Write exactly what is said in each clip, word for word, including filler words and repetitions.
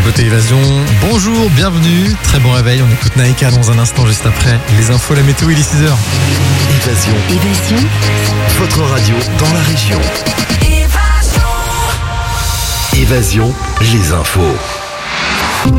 Côté Évasion, bonjour, bienvenue, très bon réveil, on écoute Naïka dans un instant juste après les infos, la météo, il est six heures. Évasion, Évasion, votre radio dans la région. Évasion, les infos.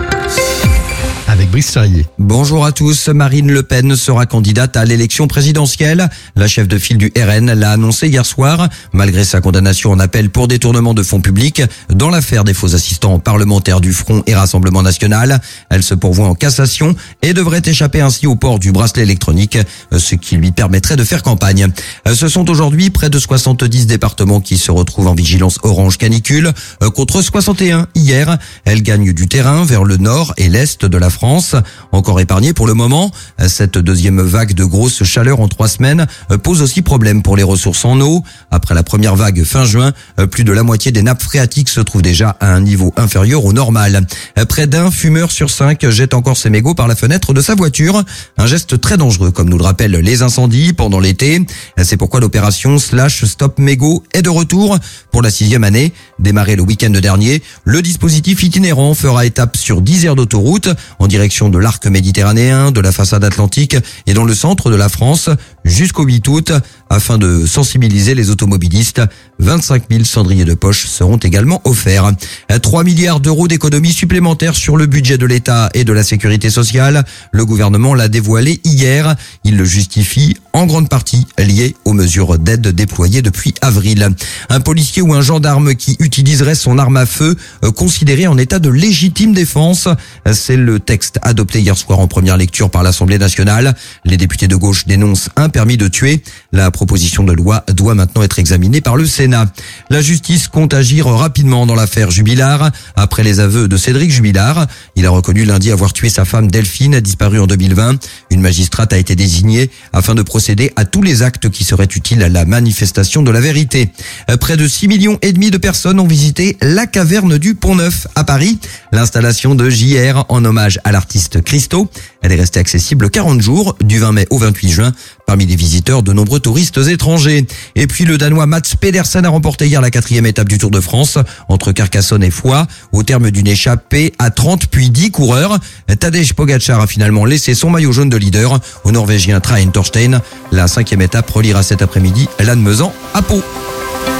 Avec Brice Charrier. Bonjour à tous. Marine Le Pen sera candidate à l'élection présidentielle. La chef de file du R N l'a annoncé hier soir, malgré sa condamnation en appel pour détournement de fonds publics dans l'affaire des faux assistants parlementaires du Front et Rassemblement National. Elle se pourvoit en cassation et devrait échapper ainsi au port du bracelet électronique, ce qui lui permettrait de faire campagne. Ce sont aujourd'hui près de soixante-dix départements qui se retrouvent en vigilance orange canicule, contre soixante et un hier. Elle gagne du terrain vers le nord et l'est de la France. France, encore épargnée pour le moment. Cette deuxième vague de grosse chaleur en trois semaines pose aussi problème pour les ressources en eau. Après la première vague fin juin, plus de la moitié des nappes phréatiques se trouvent déjà à un niveau inférieur au normal. Près d'un fumeur sur cinq jette encore ses mégots par la fenêtre de sa voiture. Un geste très dangereux, comme nous le rappellent les incendies pendant l'été. C'est pourquoi l'opération Slash Stop Mégots est de retour pour la sixième année. Démarré le week-end dernier, le dispositif itinérant fera étape sur dix aires d'autoroute en direction de l'arc méditerranéen, de la façade atlantique et dans le centre de la France jusqu'au huit août afin de sensibiliser les automobilistes. vingt-cinq mille cendriers de poche seront également offerts. trois milliards d'euros d'économies supplémentaires sur le budget de l'État et de la sécurité sociale. Le gouvernement l'a dévoilé hier. Il le justifie en grande partie lié aux mesures d'aide déployées depuis avril. Un policier ou un gendarme qui utiliserait son arme à feu considéré en état de légitime défense. C'est le texte adopté hier soir en première lecture par l'Assemblée nationale. Les députés de gauche dénoncent un permis de tuer. La proposition de loi doit maintenant être examinée par le Sénat. La justice compte agir rapidement dans l'affaire Jubilard. Après les aveux de Cédric Jubilard, il a reconnu lundi avoir tué sa femme Delphine, disparue en deux mille vingt. Une magistrate a été désignée afin de procéder à tous les actes qui seraient utiles à la manifestation de la vérité. Près de six millions et demi de personnes ont visité la caverne du Pont-Neuf à Paris. L'installation de J R en hommage à l'artiste Christo. Elle est restée accessible quarante jours, du vingt mai au vingt-huit juin. Parmi les visiteurs, de nombreux touristes étrangers. Et puis le Danois Mats Pedersen a remporté hier la quatrième étape du Tour de France entre Carcassonne et Foix, au terme d'une échappée à trente puis dix coureurs. Tadej Pogacar a finalement laissé son maillot jaune de leader au Norvégien Trine Torstein. La cinquième étape reliera cet après-midi Lannemezan à Pau.